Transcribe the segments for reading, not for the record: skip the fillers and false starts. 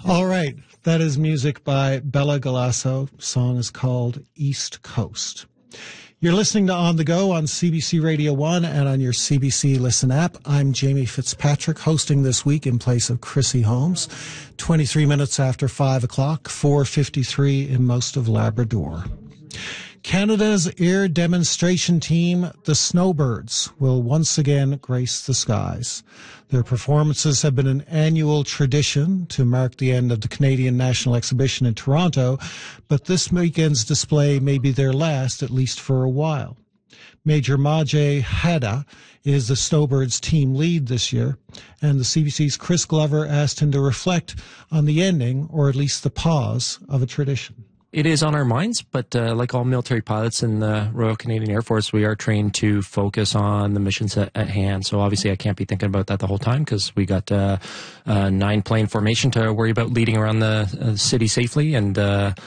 All right. That is music by Bella Galasso. Song is called East Coast. You're listening to On the Go on CBC Radio 1 and on your CBC Listen app. I'm Jamie Fitzpatrick, hosting this week in place of Chrissy Holmes. 23 minutes after 5 o'clock, 4:53 in most of Labrador. Canada's air demonstration team, the Snowbirds, will once again grace the skies. Their performances have been an annual tradition to mark the end of the Canadian National Exhibition in Toronto, but this weekend's display may be their last, at least for a while. Major Majay Hada is the Snowbirds team lead this year, and the CBC's Chris Glover asked him to reflect on the ending, or at least the pause, of a tradition. It is on our minds, but like all military pilots in the Royal Canadian Air Force, we are trained to focus on the missions at hand. So obviously I can't be thinking about that the whole time because we got 9-plane formation to worry about leading around the city safely and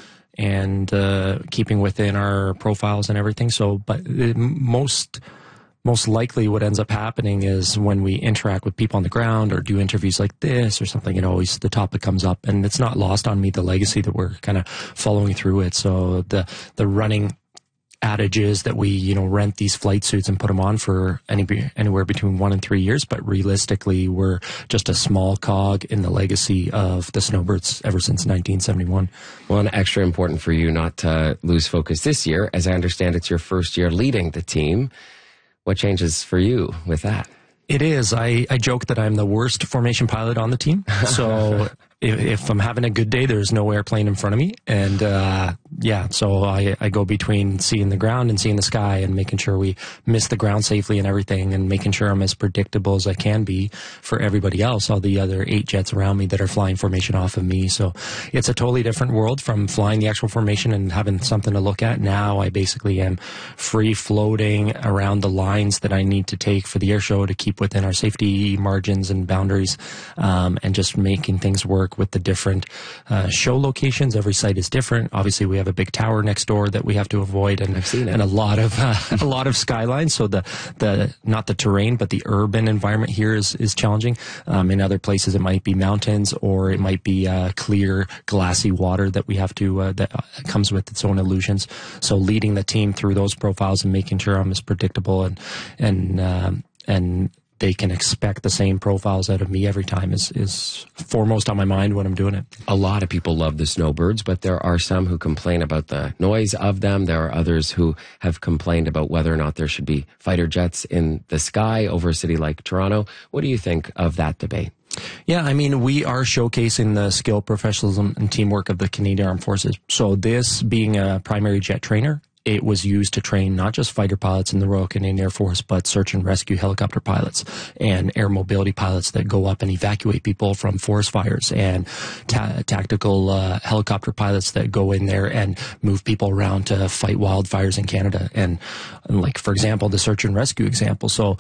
keeping within our profiles and everything. So, but most likely what ends up happening is when we interact with people on the ground or do interviews like this or something, always the topic comes up, and it's not lost on me, the legacy that we're kind of following through it. So the running adage is that we, rent these flight suits and put them on for anywhere between 1 and 3 years, but realistically we're just a small cog in the legacy of the Snowbirds ever since 1971. Well, and extra important for you not to lose focus this year. As I understand, it's your first year leading the team. What changes for you with that? It is. I joke that I'm the worst formation pilot on the team. So if I'm having a good day, there's no airplane in front of me. And so I go between seeing the ground and seeing the sky and making sure we miss the ground safely and everything, and making sure I'm as predictable as I can be for everybody else, all the other 8 jets around me that are flying formation off of me. So it's a totally different world from flying the actual formation and having something to look at. Now I basically am free floating around the lines that I need to take for the air show to keep within our safety margins and boundaries, and just making things work with the different show locations. Every site is different. Obviously, we have a big tower next door that we have to avoid, and I've seen it. And a lot of skylines. So the not the terrain, but the urban environment here is challenging. In other places, it might be mountains, or it might be clear, glassy water that we have to that comes with its own illusions. So leading the team through those profiles and making sure I'm as predictable and they can expect the same profiles out of me every time is foremost on my mind when I'm doing it. A lot of people love the Snowbirds, but there are some who complain about the noise of them. There are others who have complained about whether or not there should be fighter jets in the sky over a city like Toronto. What do you think of that debate? Yeah, I mean, we are showcasing the skill, professionalism, and teamwork of the Canadian Armed Forces. So this being a primary jet trainer, it was used to train not just fighter pilots in the Royal Canadian Air Force, but search and rescue helicopter pilots and air mobility pilots that go up and evacuate people from forest fires, and tactical helicopter pilots that go in there and move people around to fight wildfires in Canada. And like, for example, the search and rescue example. So,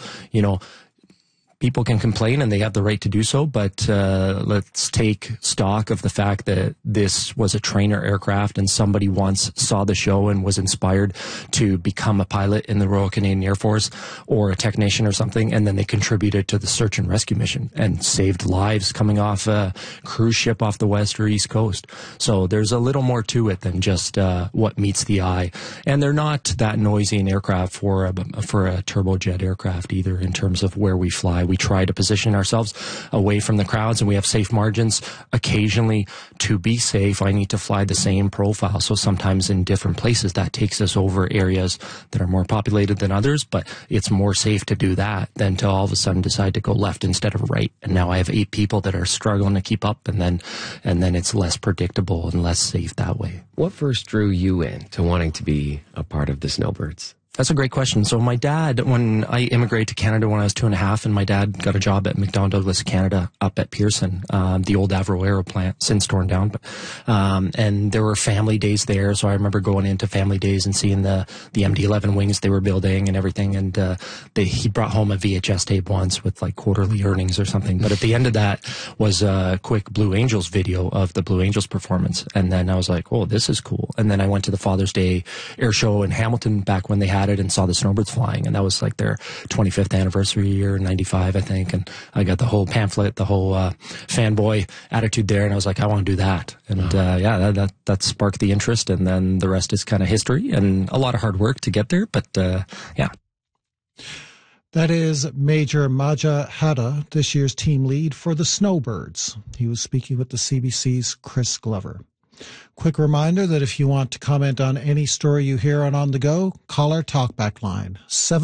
people can complain, and they have the right to do so, but let's take stock of the fact that this was a trainer aircraft, and somebody once saw the show and was inspired to become a pilot in the Royal Canadian Air Force or a technician or something, and then they contributed to the search and rescue mission and saved lives coming off a cruise ship off the west or east coast. So there's a little more to it than just what meets the eye. And they're not that noisy an aircraft for a turbojet aircraft either, in terms of where we fly. We try to position ourselves away from the crowds, and we have safe margins. Occasionally, to be safe, I need to fly the same profile. So sometimes in different places, that takes us over areas that are more populated than others, but it's more safe to do that than to all of a sudden decide to go left instead of right. And now I have 8 people that are struggling to keep up, and then it's less predictable and less safe that way. What first drew you in to wanting to be a part of the Snowbirds? That's a great question. So my dad, when I immigrated to Canada when I was 2.5, and my dad got a job at McDonnell Douglas Canada up at Pearson, the old Avro Aero plant, since torn down. But, and there were family days there. So I remember going into family days and seeing the MD-11 wings they were building and everything. And he brought home a VHS tape once with like quarterly earnings or something. But at the end of that was a quick Blue Angels video of the Blue Angels performance. And then I was like, oh, this is cool. And then I went to the Father's Day Air Show in Hamilton back when they had at it and saw the snowbirds flying, and that was like their 25th anniversary year in 95, I think. And I got the whole pamphlet, the whole fanboy attitude there, and I was like, I want to do that. And that sparked the interest, and then the rest is kind of history and a lot of hard work to get there. But yeah. That is Major Maja Hada, this year's team lead for the Snowbirds. He was speaking with the CBC's Chris Glover. Quick reminder that if you want to comment on any story you hear on The Go, call our talkback line,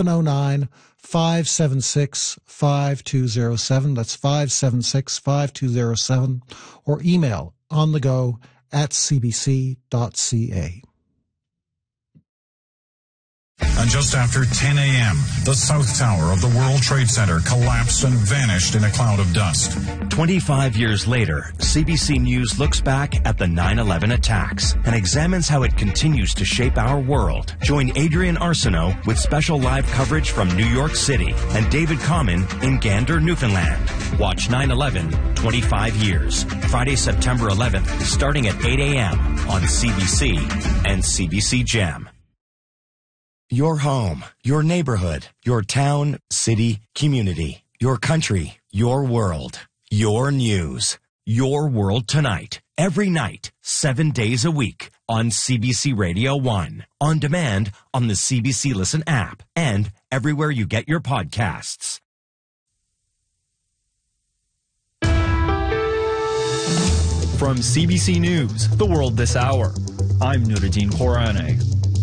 709-576-5207. That's 576-5207. Or email onthego@cbc.ca. And just after 10 a.m., the South Tower of the World Trade Center collapsed and vanished in a cloud of dust. 25 years later, CBC News looks back at the 9/11 attacks and examines how it continues to shape our world. Join Adrian Arsenault with special live coverage from New York City and David Common in Gander, Newfoundland. Watch 9/11, 25 years. Friday, September 11th, starting at 8 a.m. on CBC and CBC Gem. Your home, your neighborhood, your town, city, community, your country, your world, your news, your world tonight, every night, 7 days a week on CBC Radio 1, on demand on the CBC Listen app, and everywhere you get your podcasts. From CBC News, The World This Hour, I'm Nuruddin Khorane.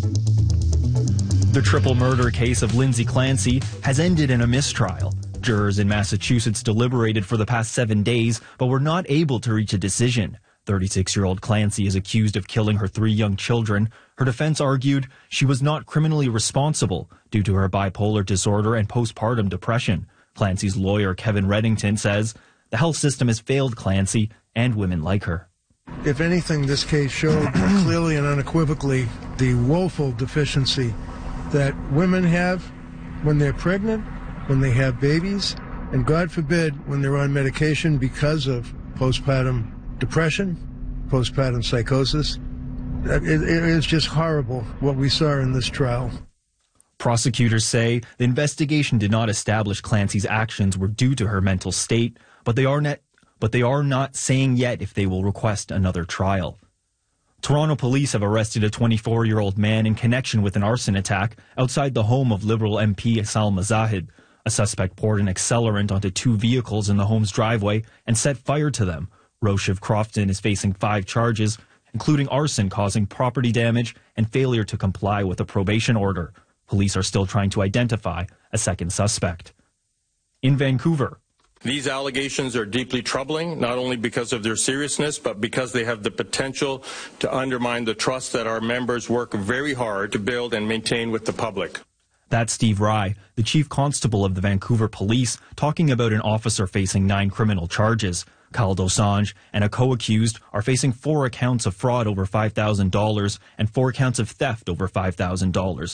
The triple murder case of Lindsay Clancy has ended in a mistrial. Jurors in Massachusetts deliberated for the past 7 days, but were not able to reach a decision. 36-year-old Clancy is accused of killing her 3 young children. Her defense argued she was not criminally responsible due to her bipolar disorder and postpartum depression. Clancy's lawyer, Kevin Reddington, says the health system has failed Clancy and women like her. If anything, this case showed clearly and unequivocally the woeful deficiency that women have when they're pregnant, when they have babies, and God forbid when they're on medication because of postpartum depression, postpartum psychosis. It is just horrible what we saw in this trial. Prosecutors say the investigation did not establish Clancy's actions were due to her mental state, but they are not saying yet if they will request another trial. Toronto police have arrested a 24-year-old man in connection with an arson attack outside the home of Liberal MP Salma Zahid. A suspect poured an accelerant onto 2 vehicles in the home's driveway and set fire to them. Roshiv Crofton is facing 5 charges, including arson causing property damage and failure to comply with a probation order. Police are still trying to identify a second suspect. In Vancouver, these allegations are deeply troubling, not only because of their seriousness, but because they have the potential to undermine the trust that our members work very hard to build and maintain with the public. That's Steve Rye, the chief constable of the Vancouver Police, talking about an officer facing 9 criminal charges. Kyle Dosanjh and a co-accused are facing 4 accounts of fraud over $5,000 and 4 counts of theft over $5,000.